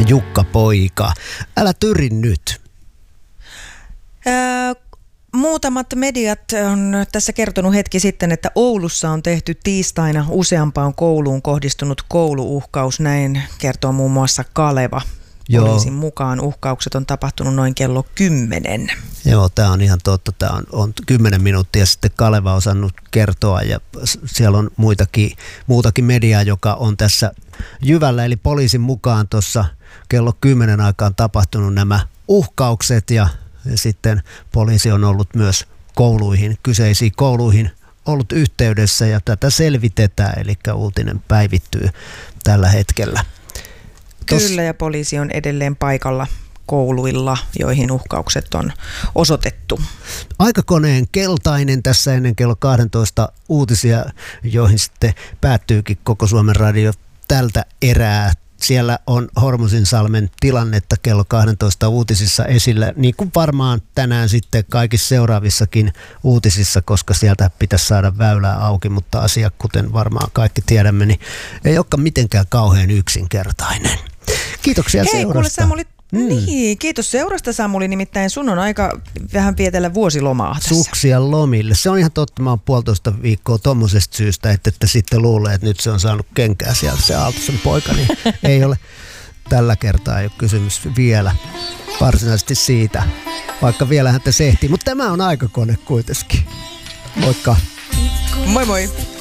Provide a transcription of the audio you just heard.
Jukka Poika. Älä tyri nyt. Muutamat mediat on tässä kertonut hetki sitten, että Oulussa on tehty tiistaina useampaan kouluun kohdistunut kouluuhkaus. Näin kertoo muun muassa Kaleva. Poliisin mukaan uhkaukset on tapahtunut noin kello 10. Joo, tämä on ihan totta. Tämä on 10 minuuttia sitten Kaleva osannut kertoa ja siellä on muutakin mediaa, joka on tässä jyvällä. Eli poliisin mukaan tuossa kello 10 aikaan tapahtunut nämä uhkaukset ja sitten poliisi on ollut myös kyseisiin kouluihin ollut yhteydessä ja tätä selvitetään, eli uutinen päivittyy tällä hetkellä. Kyllä, ja poliisi on edelleen paikalla kouluilla, joihin uhkaukset on osoitettu. Aikakoneen keltainen tässä ennen kello 12 uutisia, joihin sitten päättyykin koko Suomen radio tältä erää. Siellä on Hormusinsalmen tilannetta kello 12 uutisissa esillä, niin kuin varmaan tänään sitten kaikissa seuraavissakin uutisissa, koska sieltä pitäisi saada väylää auki, mutta asia, kuten varmaan kaikki tiedämme, niin ei olekaan mitenkään kauhean yksinkertainen. Kiitoksia seurasta. Kuule Samuli, kiitos seurasta Samuli, nimittäin sun on aika vähän vietellä vuosilomaa tässä. Suksia lomille. Se on ihan totta, mä oon 1,5 viikkoa tommosesta syystä, että sitten luulee, että nyt se on saanut kenkää sieltä se Aaltosen poika, niin ei ole tällä kertaa ei ole kysymys vielä varsinaisesti siitä, vaikka vielä häntä sehtii, mutta tämä on aikakone kuitenkin. Moikka. Moi moi.